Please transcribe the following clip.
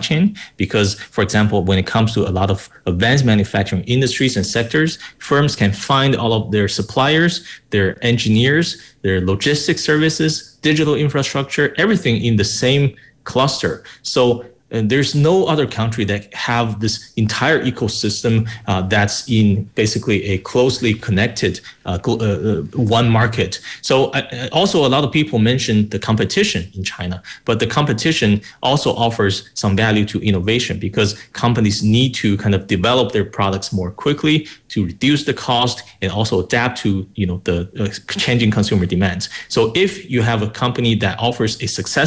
chain. Because, for example, when it comes to a lot of advanced manufacturing industries and sectors, firms can find all of their suppliers, their engineers, their logistics services, digital infrastructure, everything in the same cluster. So there's no other country that have this entire ecosystem that's in basically a closely connected one market. So also a lot of people mention the competition in China, but the competition also offers some value to innovation because companies need to kind of develop their products more quickly to reduce the cost and also adapt to the changing consumer demands. So if you have a company that offers a successful